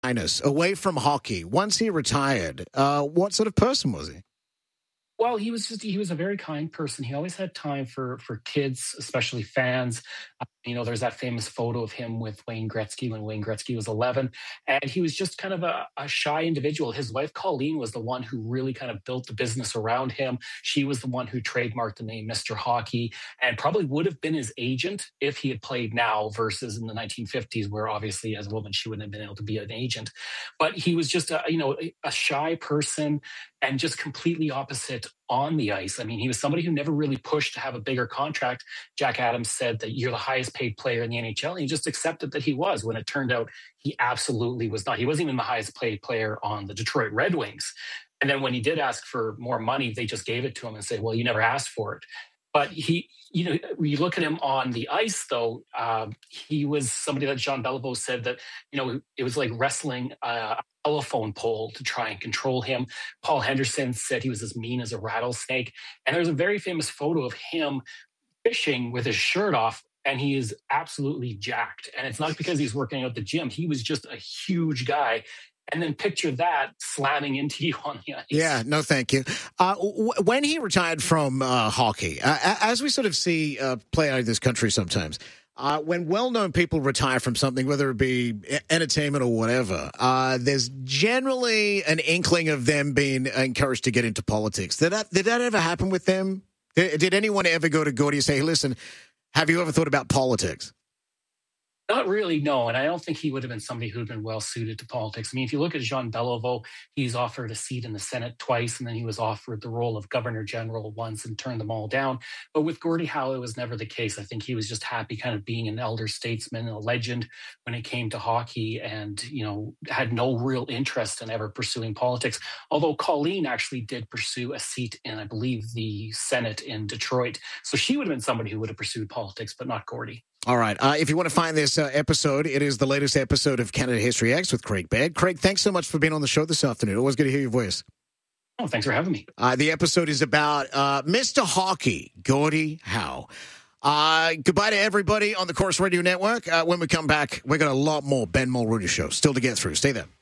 away from hockey. Once he retired, what sort of person was he? Well, he was a very kind person. He always had time for kids, especially fans. There's that famous photo of him with Wayne Gretzky when Wayne Gretzky was 11. And he was just kind of a shy individual. His wife, Colleen, was the one who really kind of built the business around him. She was the one who trademarked the name Mr. Hockey and probably would have been his agent if he had played now versus in the 1950s, where obviously as a woman, she wouldn't have been able to be an agent. But he was just a shy person and just completely opposite on the ice. I mean, he was somebody who never really pushed to have a bigger contract. Jack Adams said that you're the highest paid player in the NHL. And he just accepted that he was, when it turned out he absolutely was not. He wasn't even the highest paid player on the Detroit Red Wings. And then when he did ask for more money, they just gave it to him and said, well, you never asked for it. But you look at him on the ice, though, he was somebody that Jean Beliveau said that, it was like wrestling a telephone pole to try and control him. Paul Henderson said he was as mean as a rattlesnake. And there's a very famous photo of him fishing with his shirt off, and he is absolutely jacked. And it's not because he's working out the gym. He was just a huge guy. And then picture that slamming into you on the ice. Yeah, no, thank you. When he retired from hockey, as we sort of see play out of this country sometimes, when well-known people retire from something, whether it be entertainment or whatever, there's generally an inkling of them being encouraged to get into politics. Did that ever happen with them? Did anyone ever go to Gordy and say, hey, listen, have you ever thought about politics? Not really, no. And I don't think he would have been somebody who had been well suited to politics. I mean, if you look at Jean Beliveau, he's offered a seat in the Senate twice, and then he was offered the role of Governor General once and turned them all down. But with Gordie Howe, it was never the case. I think he was just happy kind of being an elder statesman and a legend when it came to hockey, and, had no real interest in ever pursuing politics. Although Colleen actually did pursue a seat in, I believe, the Senate in Detroit. So she would have been somebody who would have pursued politics, but not Gordie. All right. If you want to find this episode, it is the latest episode of Canada History X with Craig Baird. Craig, thanks so much for being on the show this afternoon. Always good to hear your voice. Oh, thanks for having me. The episode is about Mr. Hockey, Gordie Howe. Goodbye to everybody on the Corus Radio Network. When we come back, we've got a lot more Ben Mulrooney Show still to get through. Stay there.